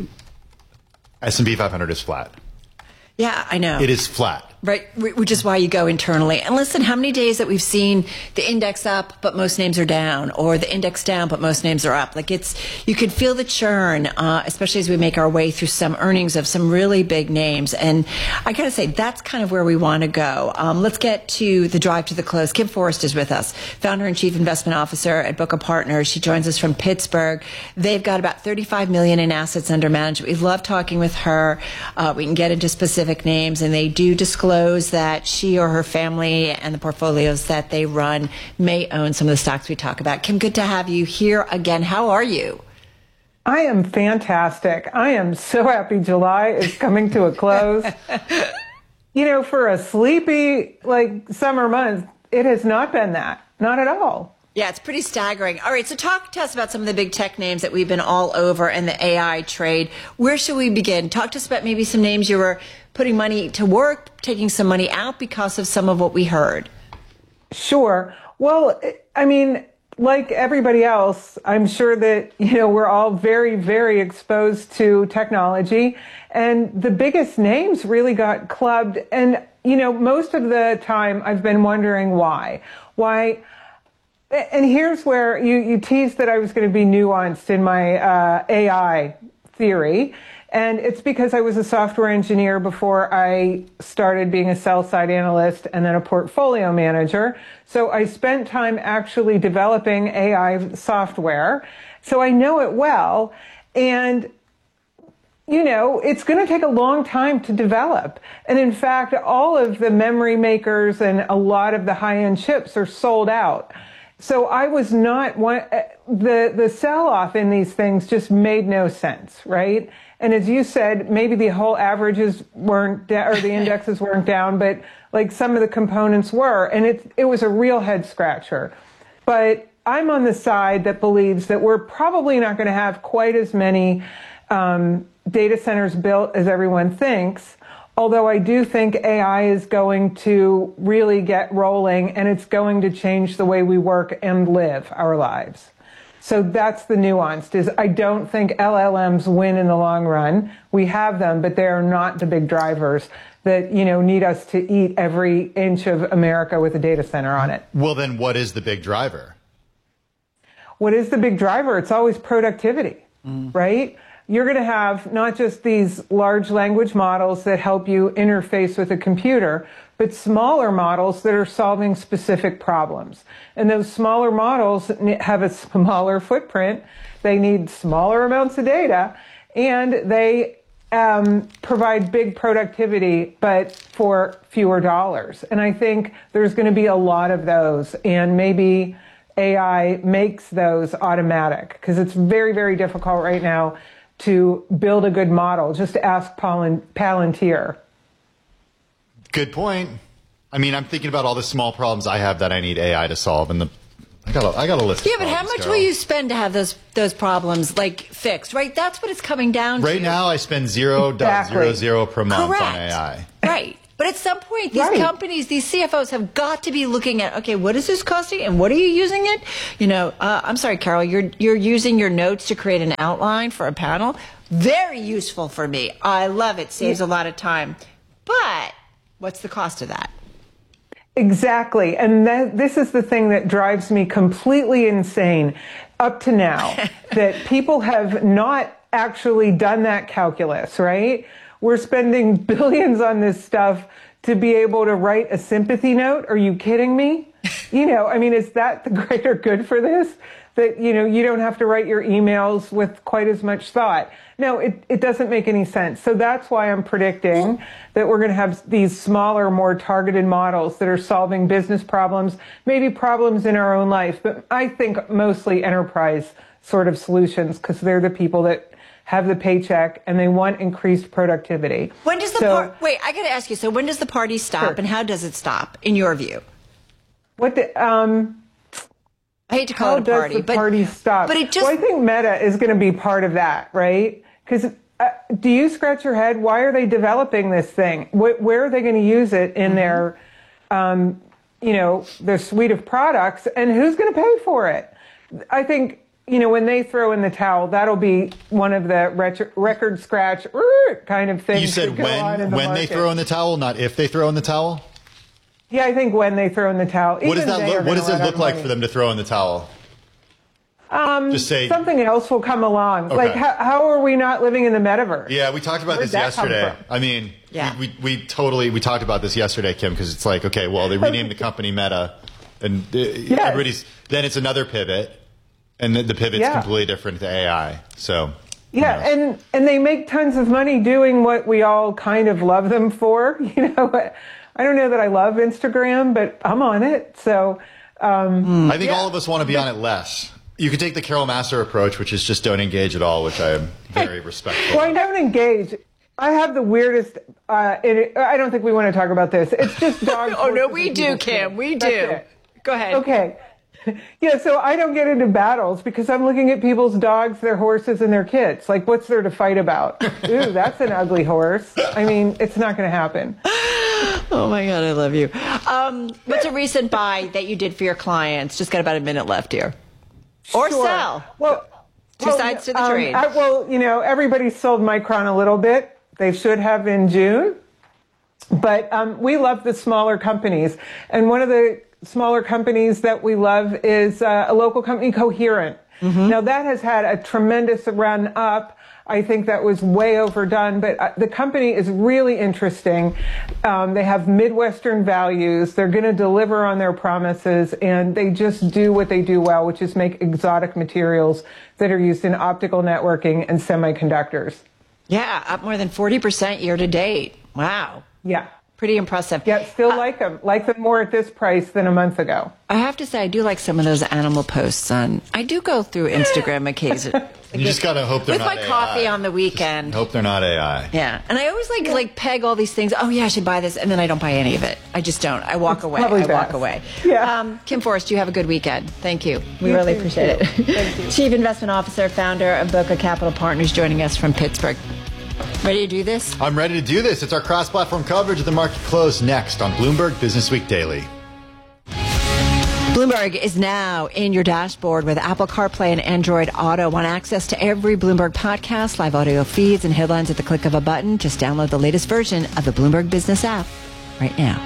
S&P 500 is flat. Yeah, I know. It is flat. Right, which is why you go internally. And listen, how many days that we've seen the index up, but most names are down, or the index down, but most names are up. Like you can feel the churn, especially as we make our way through some earnings of some really big names. And I gotta say, that's kind of where we want to go. Let's get to the drive to the close. Kim Forrest is with us, founder and chief investment officer at Boca Partners. She joins us from Pittsburgh. They've got about $35 million in assets under management. We love talking with her. We can get into specific names, and they do disclose that she or her family and the portfolios that they run may own some of the stocks we talk about. Kim, good to have you here again. How are you? I am fantastic. I am so happy July is coming to a close. For a sleepy, summer month, it has not been that. Not at all. Yeah, it's pretty staggering. All right, so talk to us about some of the big tech names that we've been all over in the AI trade. Where should we begin? Talk to us about maybe some names you were putting money to work, taking some money out because of some of what we heard. Sure. Well, I mean, like everybody else, I'm sure that, we're all very, very exposed to technology. And the biggest names really got clubbed. And, most of the time I've been wondering why. And here's where you teased that I was going to be nuanced in my AI theory. And it's because I was a software engineer before I started being a sell-side analyst and then a portfolio manager. So I spent time actually developing AI software. So I know it well. And it's going to take a long time to develop. And in fact, all of the memory makers and a lot of the high-end chips are sold out. So I was not the sell-off in these things just made no sense, right? And as you said, maybe the whole averages weren't down, or the indexes weren't down, but some of the components were, and it was a real head scratcher. But I'm on the side that believes that we're probably not going to have quite as many data centers built as everyone thinks. Although I do think AI is going to really get rolling, and it's going to change the way we work and live our lives. So that's the nuance, is I don't think LLMs win in the long run. We have them, but they are not the big drivers that, need us to eat every inch of America with a data center on it. Well, then what is the big driver? What is the big driver? It's always productivity, right? You're going to have not just these large language models that help you interface with a computer, but smaller models that are solving specific problems. And those smaller models have a smaller footprint. They need smaller amounts of data, and they provide big productivity, but for fewer dollars. And I think there's going to be a lot of those, and maybe AI makes those automatic, because it's very, very difficult right now to build a good model. Just ask Palantir. Good point. I mean, I'm thinking about all the small problems I have that I need AI to solve, and I got a list. Yeah, but how much will you spend to have those problems fixed? Right, that's what it's coming down to. Right now, I spend 0.00 per month on AI. Right. But at some point, these companies, these CFOs have got to be looking at, okay, what is this costing and what are you using it? I'm sorry, Carol, you're using your notes to create an outline for a panel. Very useful for me. I love it. Saves a lot of time. But what's the cost of that? Exactly. And this is the thing that drives me completely insane up to now, that people have not actually done that calculus, right? We're spending billions on this stuff to be able to write a sympathy note. Are you kidding me? Is that the greater good for this? That, you don't have to write your emails with quite as much thought. No, it doesn't make any sense. So that's why I'm predicting that we're going to have these smaller, more targeted models that are solving business problems, maybe problems in our own life, but I think mostly enterprise sort of solutions, because they're the people that have the paycheck and they want increased productivity. When does wait, I got to ask you, so when does the party stop and how does it stop in your view? I hate to call it a party, but party stop? But it just. Well, I think Meta is going to be part of that, right? Because do you scratch your head? Why are they developing this thing? Where are they going to use it in their, their suite of products? And who's going to pay for it? I think, when they throw in the towel, that'll be one of the record scratch kind of things. You said when they throw in the towel, not if they throw in the towel? Yeah, I think when they throw in the towel. What does it look like for them to throw in the towel? Just say something else will come along. Okay. Like how are we not living in the metaverse? Yeah, we talked about this yesterday. I mean, we talked about this yesterday, Kim, because it's like, okay, well, they renamed the company Meta, and everybody's then it's another pivot, and the pivot's completely different to AI. So and they make tons of money doing what we all kind of love them for. I don't know that I love Instagram, but I'm on it. So I think all of us want to be on it less. You could take the Carol Massar approach, which is just don't engage at all, which I am very respectful. Well, I don't engage. I have the weirdest. I don't think we want to talk about this. It's just dogs. Oh no, we do, Kim. We do. Go ahead. Okay. Yeah, so I don't get into battles because I'm looking at people's dogs, their horses, and their kids. Like, what's there to fight about? Ooh, that's an ugly horse. I mean, it's not going to happen. Oh, my God, I love you. What's a recent buy that you did for your clients? Just got about a minute left here. Or sell. Well, Two sides to the trade. Everybody sold Micron a little bit. They should have in June. But we love the smaller companies. And one of the smaller companies that we love is a local company, Coherent. Mm-hmm. Now, that has had a tremendous run up. I think that was way overdone, but the company is really interesting. They have Midwestern values. They're going to deliver on their promises, and they just do what they do well, which is make exotic materials that are used in optical networking and semiconductors. Yeah, up more than 40% year to date. Wow. Yeah. Pretty impressive. Yeah, still like them. Like them more at this price than a month ago. I have to say, I do like some of those animal posts on. I do go through Instagram occasionally. You just got to hope they're not AI. With my coffee on the weekend. Hope they're not AI. Yeah. And I always like peg all these things. Oh, yeah, I should buy this. And then I don't buy any of it. I just don't. I walk away. Walk away. Yeah. Kim Forrest, you have a good weekend. Thank you. We really appreciate it. Thank you. Chief Investment Officer, founder of Boca Capital Partners, joining us from Pittsburgh. Ready to do this? I'm ready to do this. It's our cross-platform coverage of the market close next on Bloomberg Business Week Daily. Bloomberg is now in your dashboard with Apple CarPlay and Android Auto. Want access to every Bloomberg podcast, live audio feeds, and headlines at the click of a button? Just download the latest version of the Bloomberg Business app right now.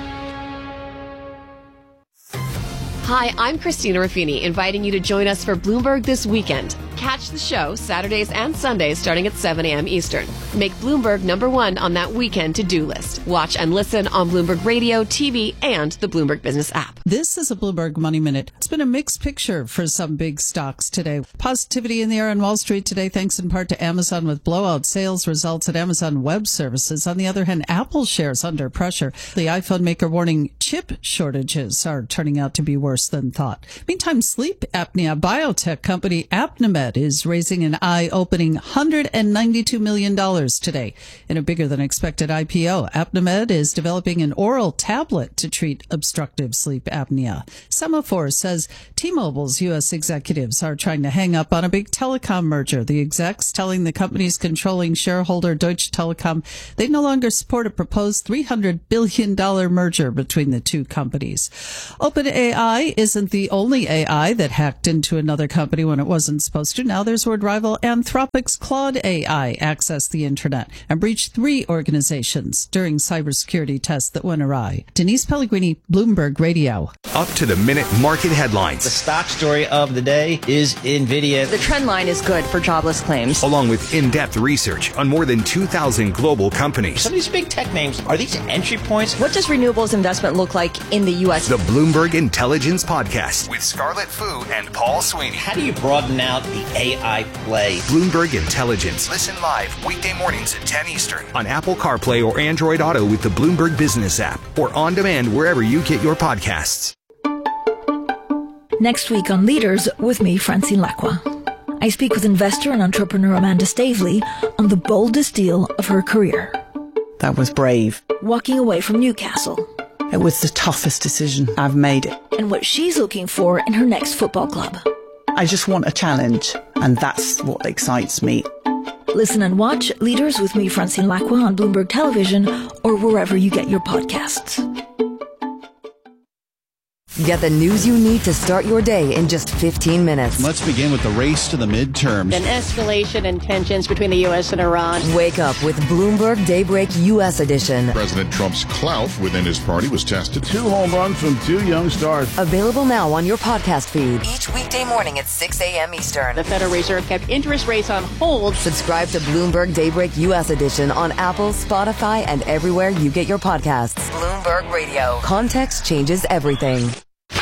Hi, I'm Christina Ruffini, inviting you to join us for Bloomberg This Weekend. Catch the show Saturdays and Sundays starting at 7 a.m. Eastern. Make Bloomberg #1 on that weekend to-do list. Watch and listen on Bloomberg Radio, TV, and the Bloomberg Business app. This is a Bloomberg Money Minute. It's been a mixed picture for some big stocks today. Positivity in the air on Wall Street today, thanks in part to Amazon with blowout sales results at Amazon Web Services. On the other hand, Apple shares under pressure. The iPhone maker warning chip shortages are turning out to be worse than thought. Meantime, sleep apnea biotech company Apnimed is raising an eye-opening $192 million today in a bigger-than-expected IPO. Apnimed is developing an oral tablet to treat obstructive sleep apnea. Semaphore says T-Mobile's U.S. executives are trying to hang up on a big telecom merger. The execs telling the company's controlling shareholder Deutsche Telekom they no longer support a proposed $300 billion merger between the two companies. OpenAI isn't the only AI that hacked into another company when it wasn't supposed to. Now there's word rival Anthropic's Claude AI accessed the internet and breached 3 organizations during cybersecurity tests that went awry. Denise Pellegrini, Bloomberg Radio. Up to the minute market headlines. The stock story of the day is NVIDIA. The trend line is good for jobless claims. Along with in-depth research on more than 2,000 global companies. Some of these big tech names, are these entry points? What does renewables investment look like in the U.S.? The Bloomberg Intelligence Podcast with Scarlett Fu and Paul Sweeney. How do you broaden out the AI play? Bloomberg Intelligence. Listen live weekday mornings at 10 Eastern on Apple CarPlay or Android Auto with the Bloomberg Business app or on demand wherever you get your podcasts. Next week on Leaders with me, Francine Lacqua. I speak with investor and entrepreneur Amanda Stavely on the boldest deal of her career. That was brave. Walking away from Newcastle. It was the toughest decision. I've made it. And what she's looking for in her next football club. I just want a challenge, and that's what excites me. Listen and watch Leaders with me, Francine Lacqua, on Bloomberg Television or wherever you get your podcasts. Get the news you need to start your day in just 15 minutes. Let's begin with the race to the midterms. An escalation in tensions between the U.S. and Iran. Wake up with Bloomberg Daybreak U.S. edition. President Trump's clout within his party was tested. 2 home runs from 2 young stars. Available now on your podcast feed. Each weekday morning at 6 a.m. Eastern. The Federal Reserve kept interest rates on hold. Subscribe to Bloomberg Daybreak U.S. edition on Apple, Spotify, and everywhere you get your podcasts. Bloomberg Radio. Context changes everything.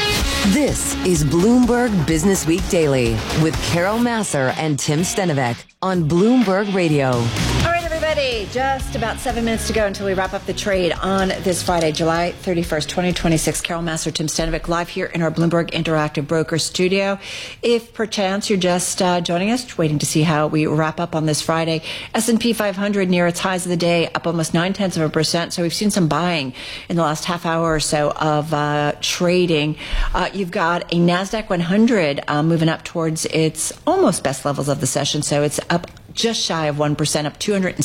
This is Bloomberg Business Week Daily with Carol Massar and Tim Stenovec on Bloomberg Radio. All right, everybody, just about 7 minutes to go until we wrap up the trade on this Friday, July 31st, 2026. Carol Massar, Tim Stenovec, live here in our Bloomberg Interactive Broker studio. If perchance you're just joining us, waiting to see how we wrap up on this Friday, S&P 500 near its highs of the day, up almost 0.9%. So we've seen some buying in the last half hour or so of trading. You've got a NASDAQ 100 moving up towards its almost best levels of the session. So it's up just shy of 1%, up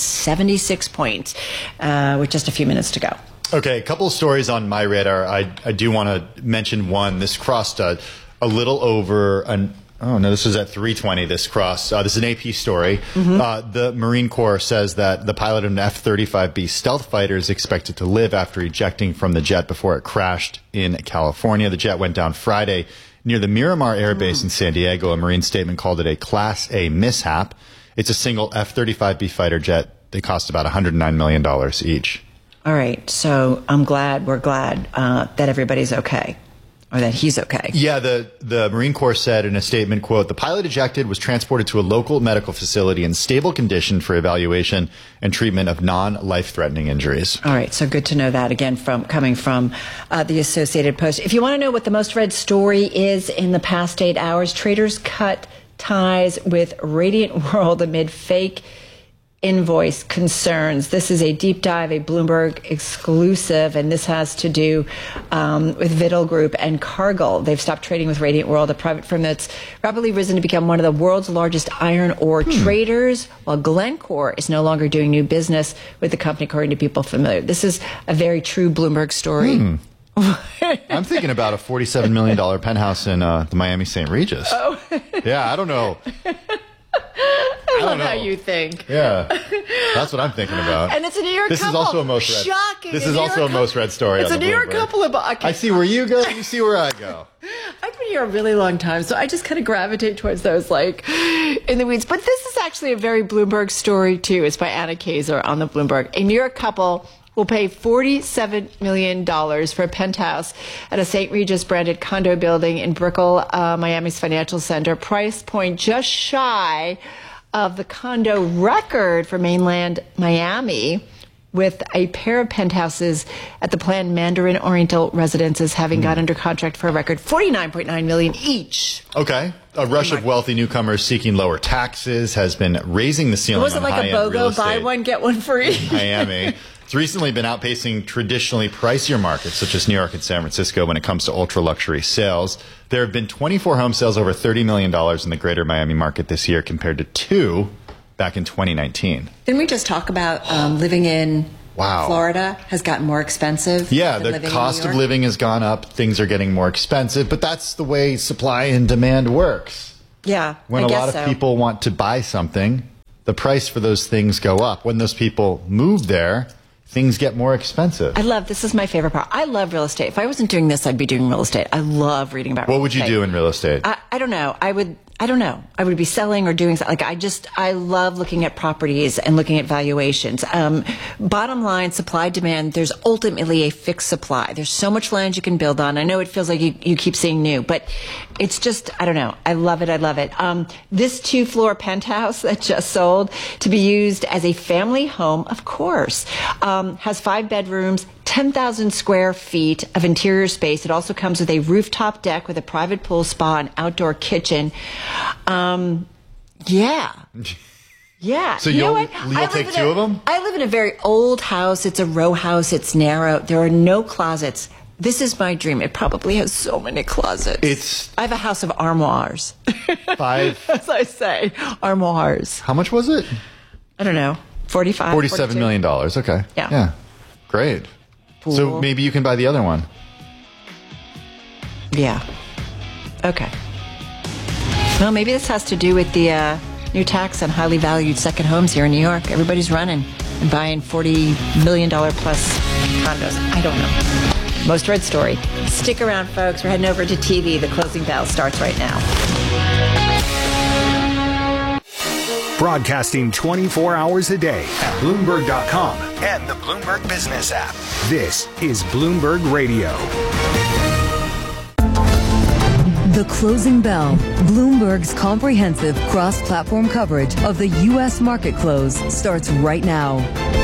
276 points with just a few minutes to go. Okay, a couple of stories on my radar. I do want to mention one. This crossed a little over an... Oh, no, this was at 3:20, this cross. This is an AP story. Mm-hmm. The Marine Corps says that the pilot of an F-35B stealth fighter is expected to live after ejecting from the jet before it crashed in California. The jet went down Friday near the Miramar Air Base in San Diego. A Marine statement called it a Class A mishap. It's a single F-35B fighter jet. They cost about $109 million each. All right. So we're glad that everybody's okay. Or that he's okay. Yeah, the Marine Corps said in a statement, quote, the pilot ejected was transported to a local medical facility in stable condition for evaluation and treatment of non-life-threatening injuries. All right, so good to know that, again, coming from the Associated Post. If you want to know what the most read story is in the past 8 hours, traders cut ties with Radiant World amid fake invoice concerns. This is a deep dive, a Bloomberg exclusive, and this has to do with Vittel Group and Cargill. They've stopped trading with Radiant World, a private firm that's rapidly risen to become one of the world's largest iron ore traders, while Glencore is no longer doing new business with the company, according to people familiar. This is a very true Bloomberg story. I'm thinking about a $47 million penthouse in the Miami St. Regis. Oh. Yeah, I don't know. I love how you think. Yeah, that's what I'm thinking about. And it's a New York this couple. Is also a most read. Shocking. This is also a most read story. It's on a the New York Bloomberg. couple. I see where you go. You see where I go. I've been here a really long time, so I just kind of gravitate towards those, like, in the weeds. But this is actually a very Bloomberg story, too. It's by Anna Kaiser on the Bloomberg. A New York couple will pay $47 million for a penthouse at a St. Regis-branded condo building in Brickell, Miami's financial center. Price point just shy of the condo record for mainland Miami, with a pair of penthouses at the planned Mandarin Oriental residences having got under contract for a record $49.9 million each. Okay. A rush of wealthy newcomers seeking lower taxes has been raising the ceiling on high-end real estate. Wasn't like a BOGO, buy one, get one free? Miami. It's recently been outpacing traditionally pricier markets such as New York and San Francisco when it comes to ultra-luxury sales. There have been 24 home sales over $30 million in the greater Miami market this year compared to 2 back in 2019. Didn't we just talk about living in Florida has gotten more expensive? Yeah, the cost of living has gone up. Things are getting more expensive, but that's the way supply and demand works. Yeah, when a lot of people want to buy something, the price for those things go up. When those people move there, things get more expensive. This is my favorite part. I love real estate. If I wasn't doing this, I'd be doing real estate. I love reading about real estate. What would you do in real estate? I don't know. I don't know. I would be selling or doing something. I love looking at properties and looking at valuations. Bottom line, supply, demand, there's ultimately a fixed supply. There's so much land you can build on. I know it feels like you keep seeing new, but it's just, I don't know. I love it. I love it. This 2-floor penthouse that just sold to be used as a family home, of course, has 5 bedrooms, 10,000 square feet of interior space. It also comes with a rooftop deck with a private pool, spa, and outdoor kitchen. Yeah. So you'll take 2 of them? I live in a very old house. It's a row house. It's narrow. There are no closets. This is my dream. It probably has so many closets. I have a house of armoires. 5? As I say, armoires. How much was it? I don't know. $47 million. Okay. Yeah. Great. Pool. So maybe you can buy the other one. Yeah. Okay. Well, maybe this has to do with the new tax on highly valued second homes here in New York. Everybody's running and buying $40 million plus condos. I don't know. Most read story. Stick around, folks. We're heading over to TV. The closing bell starts right now. Broadcasting 24 hours a day at Bloomberg.com and the Bloomberg Business app. This is Bloomberg Radio. The Closing Bell, Bloomberg's comprehensive cross-platform coverage of the U.S. market close, starts right now.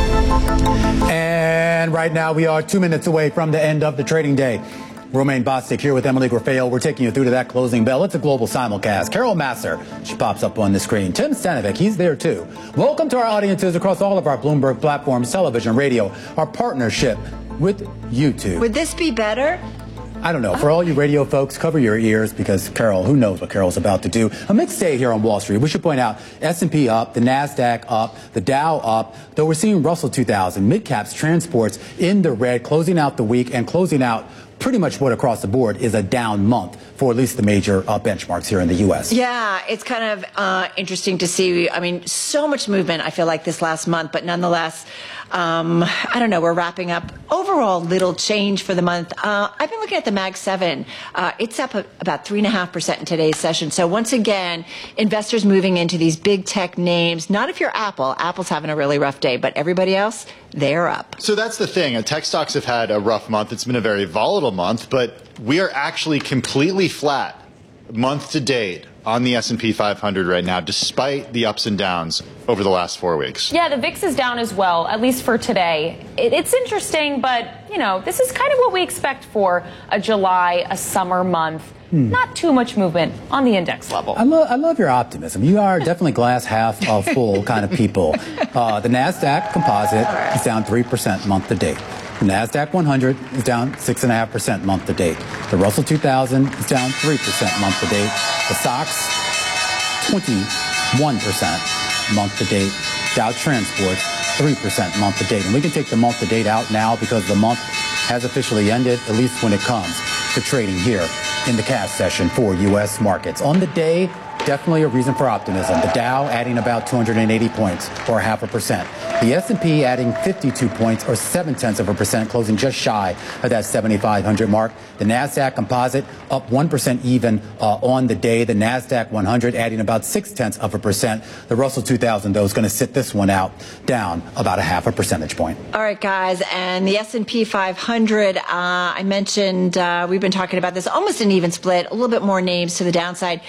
And right now we are 2 minutes away from the end of the trading day. Romaine Bostick here with Emily Grafale. We're taking you through to that closing bell. It's a global simulcast. Carol Masser, she pops up on the screen. Tim Stanovic, he's there too. Welcome to our audiences across all of our Bloomberg platforms, television, radio, our partnership with YouTube. Would this be better? I don't know. For all you radio folks, cover your ears because Carol, who knows what Carol's about to do. A mixed day here on Wall Street. We should point out S&P up, the NASDAQ up, the Dow up, though we're seeing Russell 2000, mid-caps, transports in the red, closing out the week and closing out pretty much what across the board is a down month for at least the major benchmarks here in the U.S. Yeah, it's kind of interesting to see. I mean, so much movement, I feel like, this last month, but nonetheless, I don't know, we're wrapping up. Overall, little change for the month. I've been looking at the Mag 7. It's up about 3.5% in today's session. So once again, investors moving into these big tech names. Not if you're Apple. Apple's having a really rough day, but everybody else, they're up. So that's the thing. Tech stocks have had a rough month. It's been a very volatile month, but we are actually completely flat month to date on the S&P 500 right now, despite the ups and downs over the last 4 weeks. Yeah, the VIX is down as well, at least for today. It's interesting, but, this is kind of what we expect for a July, a summer month. Not too much movement on the index level. I love your optimism. You are definitely glass half full kind of people. The NASDAQ composite is down 3% month to date. The NASDAQ 100 is down 6.5% month to date. The Russell 2000 is down 3% month to date. The SOX, 21% month to date. Dow Transports, 3% month to date. And we can take the month to date out now because the month has officially ended, at least when it comes to trading here in the cash session for U.S. markets. On the day, definitely a reason for optimism. The Dow adding about 280 points, or 0.5%. The S&P adding 52 points, or 0.7%, closing just shy of that 7,500 mark. The NASDAQ composite up 1% even on the day. The NASDAQ 100 adding about 0.6%. The Russell 2000, though, is going to sit this one out down about 0.5 percentage point. All right, guys, and the S&P 500, I mentioned we've been talking about this, almost an even split, a little bit more names to the downside.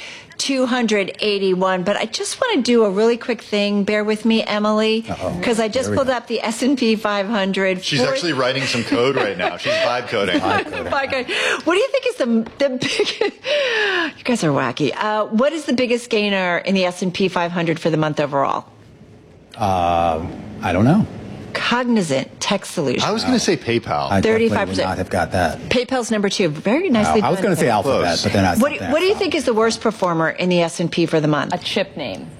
281, but I just want to do a really quick thing. Bear with me, Emily, because I just pulled up the S&P 500. She's actually writing some code right now. She's vibe coding. What do you think is the biggest? You guys are wacky. What is the biggest gainer in the S&P 500 for the month overall? I don't know. Cognizant Tech Solutions. I was going to say PayPal. I 35% would not have got that. PayPal's number 2. Very nicely done. I was going to say Alphabet, but then I What do you think is the worst performer in the S&P for the month? A chip name.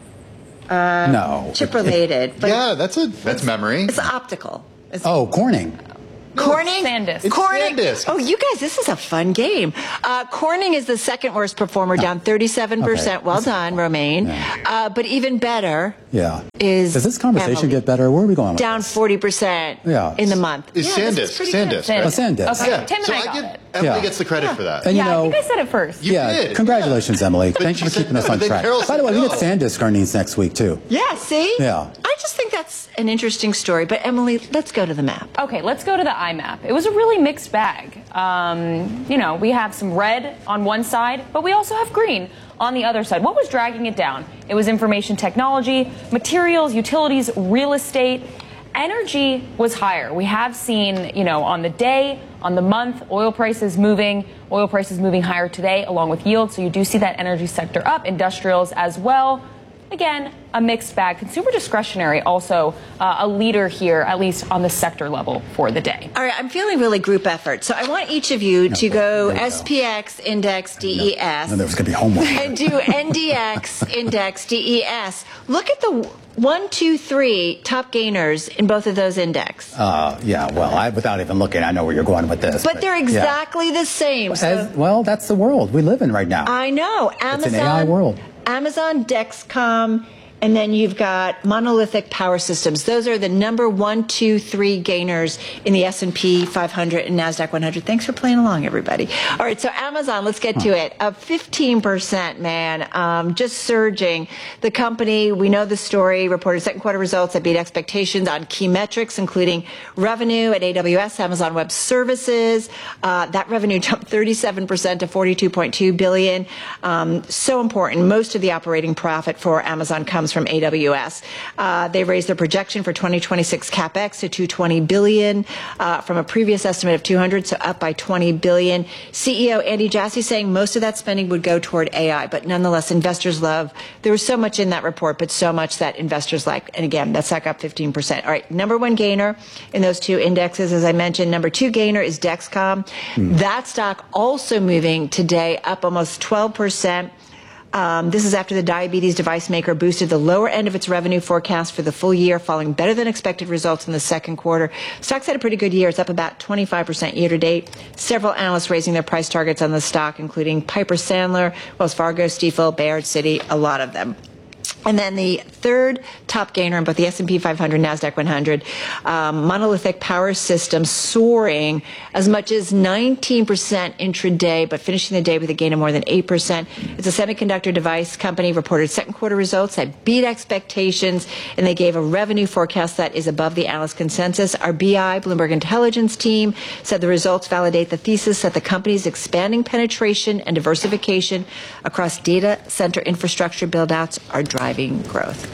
No. Chip related. Yeah, that's memory. It's optical. Corning. Corning? SanDisk. Corning. SanDisk. Oh, you guys, this is a fun game. Corning is the second worst performer, down 37%. Okay. Well done, Romaine. Yeah. But even better is Does this conversation Emily. Get better? Where are we going with Down 40% in the month. Is SanDisk. SanDisk. Right? SanDisk. Okay, Yeah. Tim and So I got it. Emily gets the credit for that. And, I think I said it first. You did. Congratulations, Emily. Thanks for keeping us on track. By the way, we get SanDisk earnings next week, too. Yeah, see? Yeah. I just think that's an interesting story. But, Emily, let's go to the map. Okay, let's go to the IMAP. It was a really mixed bag. We have some red on one side, but we also have green on the other side. What was dragging it down? It was information technology, materials, utilities, real estate. Energy was higher. We have seen, on the day, on the month, oil prices moving higher today along with yield. So you do see that energy sector up, industrials as well. Again, a mixed bag. Consumer discretionary also a leader here, at least on the sector level for the day. All right, I'm feeling really group effort. So I want each of you to go SPX index DES. No, there was going to be homework. And do NDX index DES. Look at the 1, 2, 3 top gainers in both of those index. Without even looking, I know where you're going with this. But they're exactly the same. That's the world we live in right now. I know. Amazon, it's an AI world. Amazon, Dexcom, and then you've got Monolithic Power Systems. Those are the number 1, 2, 3 gainers in the S&P 500 and NASDAQ 100. Thanks for playing along, everybody. All right, so Amazon, let's get to it. Up 15%, man, just surging. The company, we know the story, reported second quarter results that beat expectations on key metrics, including revenue at AWS, Amazon Web Services. That revenue jumped 37% to $42.2 billion. So important. Most of the operating profit for Amazon comes from AWS. They raised their projection for 2026 capex to $220 billion from a previous estimate of $200, so up by $20 billion. CEO Andy Jassy saying most of that spending would go toward AI, but nonetheless, investors love. There was so much in that report, but so much that investors like. And again, that's up 15%. All right, number 1 gainer in those 2 indexes, as I mentioned. Number 2 gainer is Dexcom. That stock also moving today, up almost 12%. This is after the diabetes device maker boosted the lower end of its revenue forecast for the full year, following better than expected results in the second quarter. Stock's had a pretty good year. It's up about 25% year to date. Several analysts raising their price targets on the stock, including Piper Sandler, Wells Fargo, Stifel, Baird, Citi, a lot of them. And then the third top gainer in both the S&P 500, NASDAQ 100, Monolithic Power Systems soaring as much as 19% intraday, but finishing the day with a gain of more than 8%. It's a semiconductor device company, reported second quarter results that beat expectations, and they gave a revenue forecast that is above the analyst consensus. Our BI, Bloomberg Intelligence team, said the results validate the thesis that the company's expanding penetration and diversification across data center infrastructure build-outs are driving growth.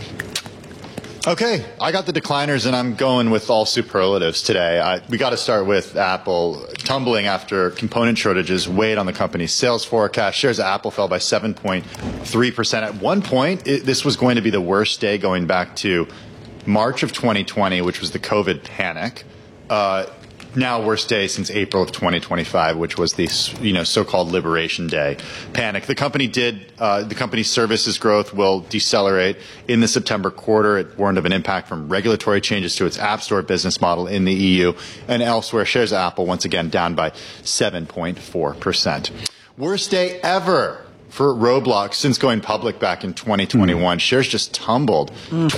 Okay, I got the decliners, and I'm going with all superlatives today. We got to start with Apple tumbling after component shortages weighed on the company's sales forecast. Shares of Apple fell by 7.3%. At one point, this was going to be the worst day going back to March of 2020, which was the COVID panic. Now worst day since April of 2025, which was the so-called Liberation Day panic. The company's services growth will decelerate in the September quarter. It warned of an impact from regulatory changes to its App Store business model in the EU and elsewhere. Shares of Apple once again down by 7.4%. Worst day ever for Roblox since going public back in 2021. Shares just tumbled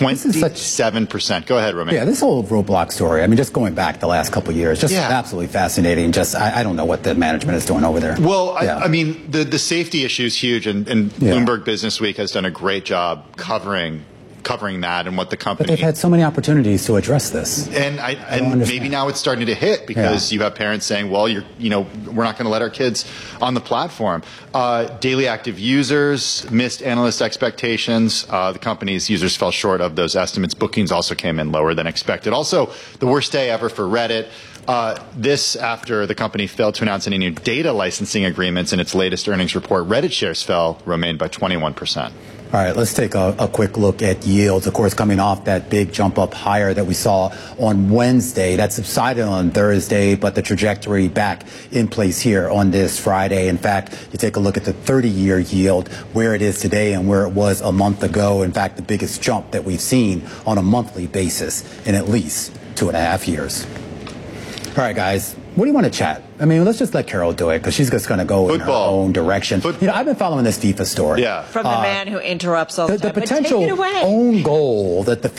27%. Go ahead, Romain. Yeah, this whole Roblox story, I mean, just going back the last couple of years, just absolutely fascinating. Just, I don't know what the management is doing over there. Well, I mean, the safety issue is huge, and Bloomberg Business Week has done a great job covering that and what the company. But they've had so many opportunities to address this. And maybe now it's starting to hit because you have parents saying, well, we're not going to let our kids on the platform. Daily active users missed analyst expectations. The company's users fell short of those estimates. Bookings also came in lower than expected. Also, the worst day ever for Reddit. This after the company failed to announce any new data licensing agreements in its latest earnings report. Reddit shares fell, Romain, by 21%. All right, let's take a quick look at yields. Of course, coming off that big jump up higher that we saw on Wednesday. That subsided on Thursday, but the trajectory back in place here on this Friday. In fact, you take a look at the 30-year yield, where it is today and where it was a month ago. In fact, the biggest jump that we've seen on a monthly basis in at least 2.5 years. All right, guys, what do you want to chat? I mean, let's just let Carol do it because she's just going to go in her own direction. I've been following this FIFA story. From the man who interrupts all the time. The potential own goal that the